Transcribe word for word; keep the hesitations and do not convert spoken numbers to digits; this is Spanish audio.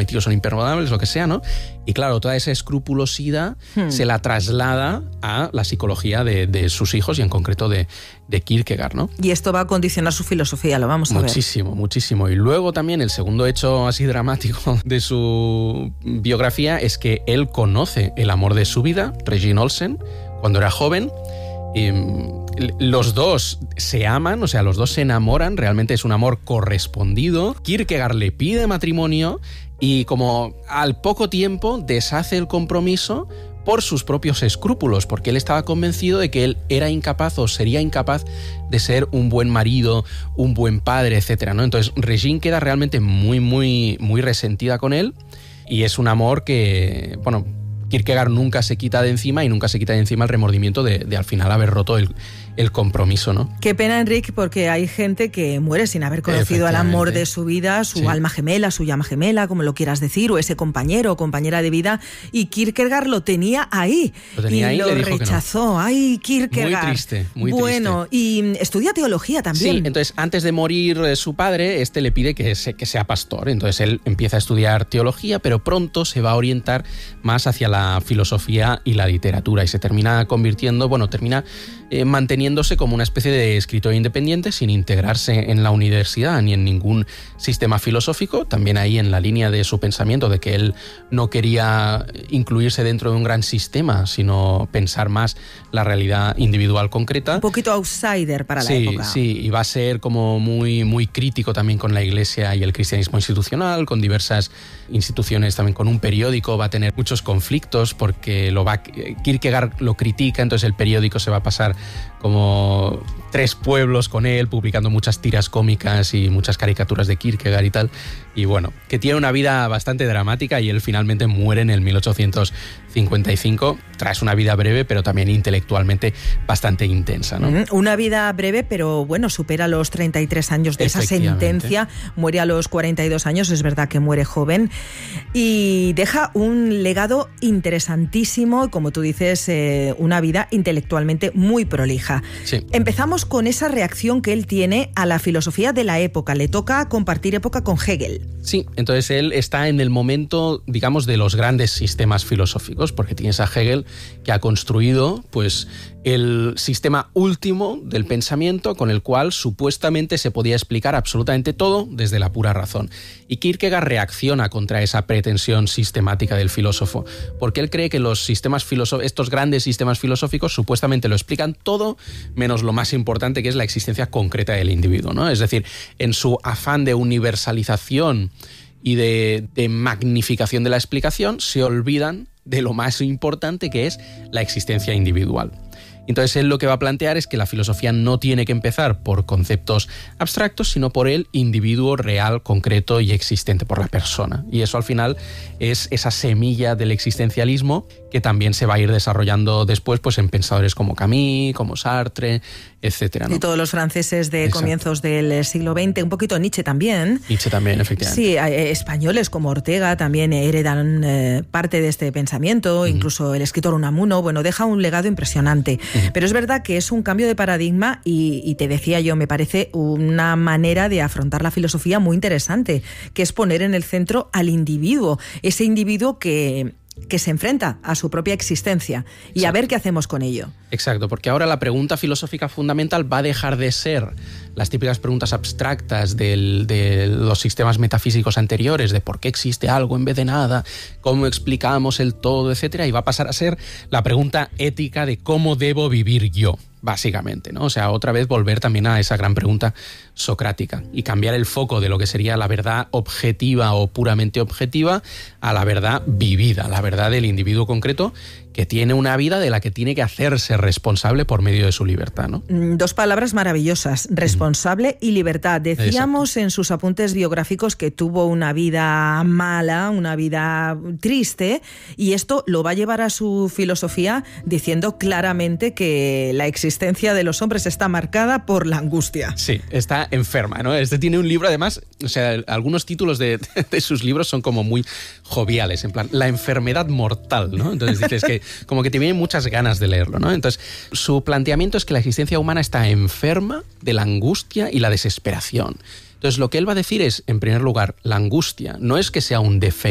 comprometidos son imperdonables, lo que sea, ¿no? Y claro, toda esa escrupulosidad hmm. se la traslada a la psicología de, de sus hijos y en concreto de, de Kierkegaard, ¿no? Y esto va a condicionar su filosofía, lo vamos a muchísimo, ver. Muchísimo, muchísimo. Y luego también el segundo hecho así dramático de su biografía es que él conoce el amor de su vida, Regine Olsen, cuando era joven. Y los dos se aman, o sea, los dos se enamoran, realmente es un amor correspondido. Kierkegaard le pide matrimonio y como al poco tiempo deshace el compromiso por sus propios escrúpulos, porque él estaba convencido de que él era incapaz o sería incapaz de ser un buen marido, un buen padre, etcétera, ¿no? Entonces Regine queda realmente muy, muy, muy resentida con él y es un amor que, bueno, Kierkegaard nunca se quita de encima y nunca se quita de encima el remordimiento de, de al final haber roto el, el compromiso, ¿no? Qué pena, Enric, porque hay gente que muere sin haber conocido al amor de su vida, su sí. alma gemela, su llama gemela, como lo quieras decir, o ese compañero o compañera de vida, y Kierkegaard lo tenía ahí. Lo tenía y ahí lo y le dijo rechazó. Que no. Ay, Kierkegaard. Muy triste, muy bueno, triste. Y estudia teología también. Sí, entonces antes de morir eh, su padre, este le pide que, se, que sea pastor. Entonces él empieza a estudiar teología, pero pronto se va a orientar más hacia la filosofía y la literatura y se termina convirtiendo, bueno, termina eh, manteniéndose como una especie de escritor independiente sin integrarse en la universidad ni en ningún sistema filosófico, también ahí en la línea de su pensamiento de que él no quería incluirse dentro de un gran sistema, sino pensar más la realidad individual concreta. Un poquito outsider para la sí, época. Sí, y va a ser como muy, muy crítico también con la Iglesia y el cristianismo institucional, con diversas instituciones, también con un periódico, va a tener muchos conflictos porque lo va, Kierkegaard lo critica, entonces el periódico se va a pasar como tres pueblos con él, publicando muchas tiras cómicas y muchas caricaturas de Kierkegaard y tal. Y bueno, que tiene una vida bastante dramática y él finalmente muere en el mil ochocientos cincuenta y cinco, tras una vida breve, pero también intelectualmente bastante intensa, ¿no? Una vida breve, pero bueno, supera los treinta y tres años de esa sentencia, muere a los cuarenta y dos años, es verdad que muere joven, y deja un legado interesantísimo, como tú dices, eh, una vida intelectualmente muy prolija. Sí. Empezamos con esa reacción que él tiene a la filosofía de la época, le toca compartir época con Hegel. Sí, entonces él está en el momento, digamos, de los grandes sistemas filosóficos, porque tienes a Hegel que ha construido, pues, el sistema último del pensamiento con el cual supuestamente se podía explicar absolutamente todo desde la pura razón. Y Kierkegaard reacciona contra esa pretensión sistemática del filósofo, porque él cree que los sistemas filosóficos, estos grandes sistemas filosóficos supuestamente lo explican todo, menos lo más importante, que es la existencia concreta del individuo, ¿no? Es decir, en su afán de universalización y de, de magnificación de la explicación, se olvidan de lo más importante, que es la existencia individual. Entonces él lo que va a plantear es que la filosofía no tiene que empezar por conceptos abstractos, sino por el individuo real, concreto y existente, por la persona. Y eso al final es esa semilla del existencialismo que también se va a ir desarrollando después, pues, en pensadores como Camus, como Sartre, etcétera, ¿no? Y todos los franceses de Exacto. comienzos del siglo veinte, un poquito Nietzsche también. Nietzsche también, efectivamente. Sí, españoles como Ortega también heredan eh, parte de este pensamiento, uh-huh. incluso el escritor Unamuno, bueno, deja un legado impresionante. Uh-huh. Pero es verdad que es un cambio de paradigma y, y te decía yo, me parece una manera de afrontar la filosofía muy interesante, que es poner en el centro al individuo, ese individuo que... que se enfrenta a su propia existencia y Exacto. a ver qué hacemos con ello. Exacto, porque ahora la pregunta filosófica fundamental va a dejar de ser las típicas preguntas abstractas del, de los sistemas metafísicos anteriores, de por qué existe algo en vez de nada, cómo explicamos el todo, etcétera, y va a pasar a ser la pregunta ética de cómo debo vivir yo, básicamente, ¿no? O sea, otra vez volver también a esa gran pregunta socrática y cambiar el foco de lo que sería la verdad objetiva o puramente objetiva a la verdad vivida, la verdad del individuo concreto que tiene una vida de la que tiene que hacerse responsable por medio de su libertad, ¿no? Dos palabras maravillosas, responsable mm. y libertad. Decíamos Exacto. en sus apuntes biográficos que tuvo una vida mala, una vida triste, y esto lo va a llevar a su filosofía diciendo claramente que la existencia de los hombres está marcada por la angustia. Sí, está enferma, ¿no? Este tiene un libro, además, o sea, algunos títulos de, de sus libros son como muy joviales, en plan, la enfermedad mortal, ¿no? Entonces dices que como que te vienen muchas ganas de leerlo, ¿no? Entonces, su planteamiento es que la existencia humana está enferma de la angustia y la desesperación. Entonces, lo que él va a decir es, en primer lugar, la angustia no es que sea un defecto,